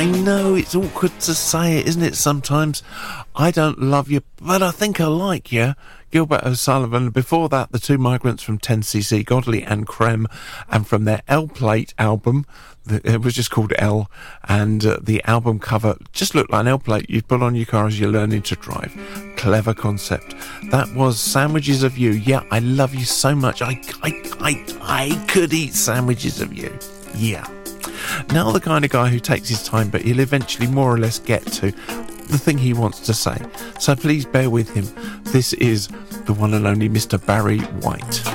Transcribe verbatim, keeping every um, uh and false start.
I know it's awkward to say it, isn't it, sometimes? I don't love you, but I think I like you. Gilbert O'Sullivan. Before that, the two migrants from ten C C, Godley and Creme, and from their L-Plate album, it was just called L, and uh, the album cover just looked like an L-Plate you'd put on your car as you're learning to drive. Clever concept. That was Sandwiches of You. Yeah, I love you so much. I, I, I, I could eat sandwiches of you. Yeah. Now the kind of guy who takes his time, but he'll eventually more or less get to the thing he wants to say. So please bear with him. This is the one and only Mister Barry White.